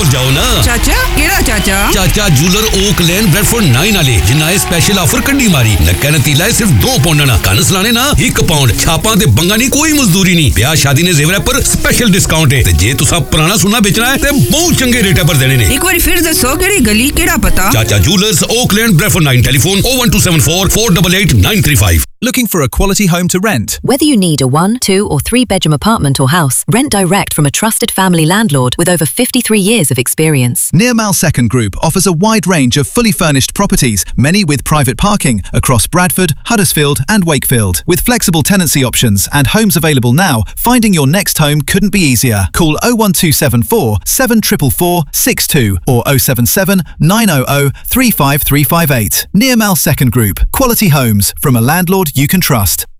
कोल जाओ ना। चाचा केड़ा चाचा? चाचा जूलर ओक लेन ब्रेडफोर्ड 9 वाले जिन्ना स्पेशल ऑफर कड्डी मारी नक्का नतीला है सिर्फ 2 पाउंड ना कन सलाने ना 1 पाउंड छापा ते बंगा नहीं कोई मजदूरी नहीं ब्याह शादी ने जेवर पर स्पेशल डिस्काउंट है ते जे तुसा पुराना सोना बेचना है ते बहुत चंगे रेट पर देने ने। एक बार फिर दसो केड़ी गली केड़ा पता? चाचा jewellers okay lane Bradford 9 telephone 01274 488 935। Looking for a quality home to rent? Whether you need a 1, 2 or 3 bedroom apartment or house, rent direct from a trusted family landlord with over 53 years of experience. Nearmal Second Group offers a wide range of fully furnished properties, many with private parking, across Bradford, Huddersfield and Wakefield. With flexible tenancy options and homes available now, finding your next home couldn't be easier. Call 01274 744 62 or 077 900 35358. Nearmal Second Group. Quality homes from a landlord you can trust.